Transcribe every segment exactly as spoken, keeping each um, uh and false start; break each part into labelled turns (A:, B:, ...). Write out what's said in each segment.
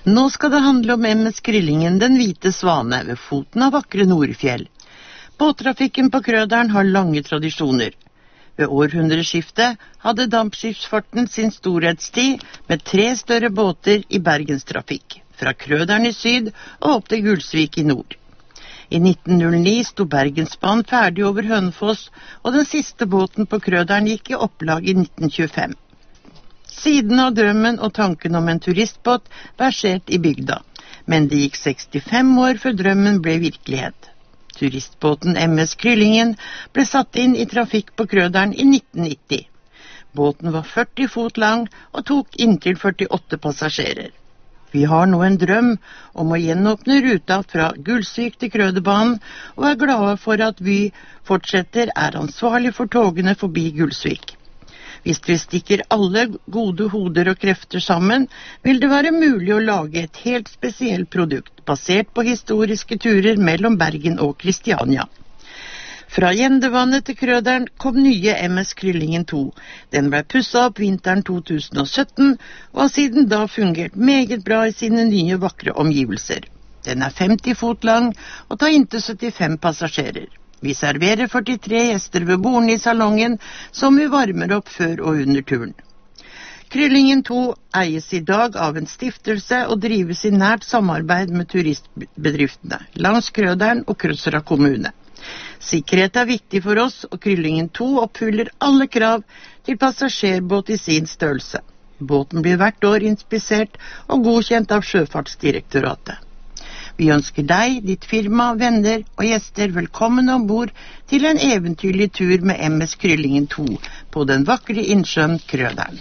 A: Nå skal det handle om M S Kryllingen, den hvite svane, ved foten av vakre Nordfjell. Båttrafikken på Krøderen har lange tradisjoner. Ved århundreskiftet hadde dampskipsfarten sin storhetstid med tre større båter i bergenstrafikk, fra Krøderen i syd og opp til Gulsvik i nord. I nitten null ni sto Bergensbanen ferdig over Hønefoss, og den siste båten på Krøderen gikk i opplag i nitten tjuefem. Siden av drømmen og tanken om en turistbåt versert i bygda, men det gikk sekstifem år før drømmen ble virkelighet. Turistbåten M S Kryllingen ble satt inn i trafikk på Krøderen i nitten nitti. Båten var førti fot lang og tok inntil førtiåtte passasjerer. Vi har nå en drøm om å gjenåpne ruta fra Gulsvik til Krøderbanen, og er glade for at vi fortsetter er ansvarlig for togene forbi Gulsvik. Hvis vi stikker alle gode hoder og krefter sammen, vil det være mulig å lage et helt spesielt produkt, basert på historiske turer mellom Bergen og Kristiania. Fra Gjendevannet til Krøderen kom nye M S Kryllingen to. Den ble pusset opp vinteren to tusen og sytten, og har siden da fungert meget bra i sine nye vakre omgivelser. Den er femti fot lang og tar inntil syttifem passasjerer. Vi serverer førtitre gjester ved bordene i salongen, som vi varmer opp før og under turen. Kryllingen to eies i dag av en stiftelse og drives i nært samarbeid med turistbedriftene langs Krøderen og Krødsherad kommune. Sikkerhet er viktig for oss, og Kryllingen to oppfyller alle krav til passasjerbåt i sin størrelse. Båten blir hvert år inspisert og godkjent av Sjøfartsdirektoratet. Vi ønsker deg, ditt firma, venner og gjester velkommen ombord til en eventyrlig tur med M S Kryllingen to på den vakre innsjøen Krøderen.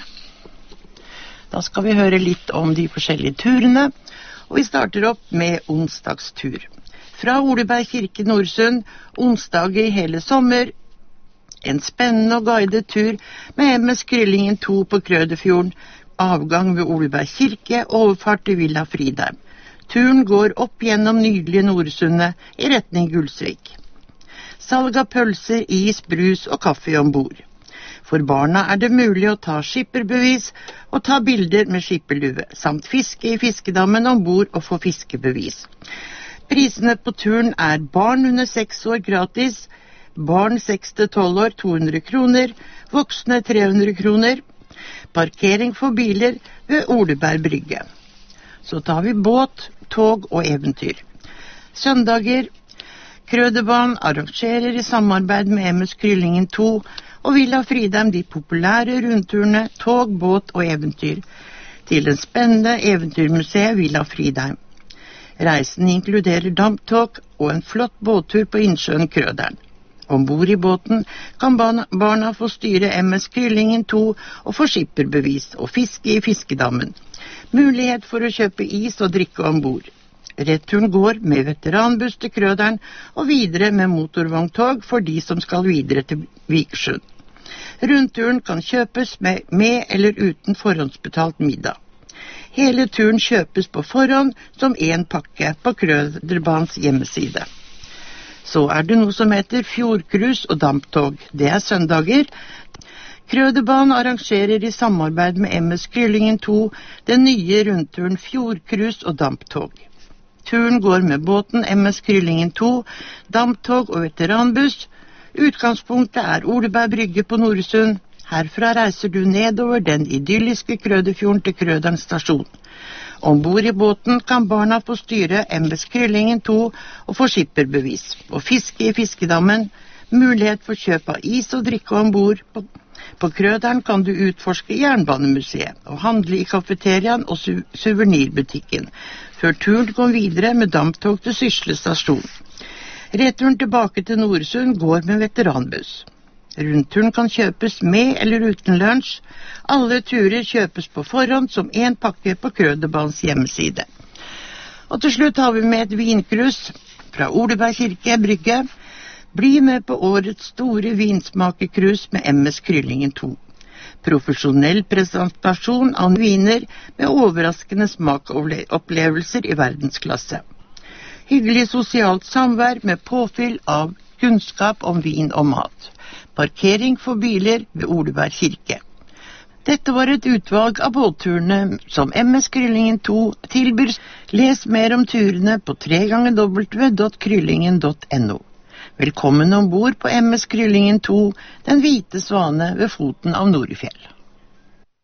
A: Da skal vi høre litt om de forskjellige turene, og vi starter opp med onsdagstur. Fra Oleberg kirke Nordsund, onsdag i hele sommer, en spennende og guidet tur med M S Kryllingen to på Krøderfjorden, avgang ved Oleberg kirke, overfart til Villa Fridheim. Turen går opp gjennom nydelige Nordsundet i retning Gulsvik. Salg av pølser, is, brus og kaffe ombord. For barna er det mulig å ta skipperbevis og ta bilder med skipperlue, samt fiske i fiskedammen ombord og få fiskebevis. Prisene på turen er barn under seks år gratis, barn seks til tolv år to hundre kroner, voksne tre hundre kroner, parkering for biler ved Oleberg brygge. Så tar vi båt, tog og eventyr. Søndager, Krøderbanen arrangerer i samarbeid med M S Kryllingen to og Villa Fridheim de populære rundturene tog, båt og eventyr til den spennende eventyrmuseet Villa Fridheim. Reisen inkluderer damptog og en flott båttur på innsjøen Krøderen. Ombord i båten kan barna få styre M S Kryllingen to og få skipperbevis og fiske i fiskedammen. Mulighet for å kjøpe is og drikke ombord. Returen går med veteranbuss til Krøderen og videre med motorvogntog for de som skal videre til Vikersund. Rundturen kan kjøpes med, med eller uten forhåndsbetalt middag. Hele turen kjøpes på forhånd som en pakke på Krøderbanens hjemmeside. Så er det noe som heter fjordcruise og damptog. Det er søndager. Krøderbanen arrangerer i samarbeid med M S Kryllingen to den nye rundturen fjordcruise og damptog. Turen går med båten M S Kryllingen to, damptog og veteranbuss. Utgangspunktet er Oleberg brygge på Nordsund. Herfra reiser du nedover den idylliske Krøderfjorden til Krøderen stasjon. Ombord i båten kan barna få styre M S Kryllingen to og få skipperbevis, og fiske i fiskedammen, mulighet for kjøp av is og drikke ombord. På, på Krøderen kan du utforske Jernbanemuseet og handle i kafeteriaen og su suvenirbutikken, før turen går videre med damptog til Sysle stasjon. Returen tilbake til Nordsund går med veteranbuss. Rundturen kan kjøpes med eller uten lunsj. Alle turer kjøpes på forhånd som en pakke på Krøderbanens hjemmeside. Og til slutt har vi med et vinkrus fra Oleberg kirke brygge. Bli med på årets store vinsmakerkrus med M S Kryllingen to. Profesjonell presentasjon av viner med overraskende smakopplevelser i verdensklasse. Hyggelig sosialt samvær med påfyll av kunnskap om vin og mat. Parkering for biler ved Oleberg kirke. Dette var et utvalg av båtturene som M S Kryllingen to tilbyr. Les mer om turene på w w w punktum kryllingen punktum no. Velkommen ombord på M S Kryllingen to, den hvite svane ved foten av Norefjell.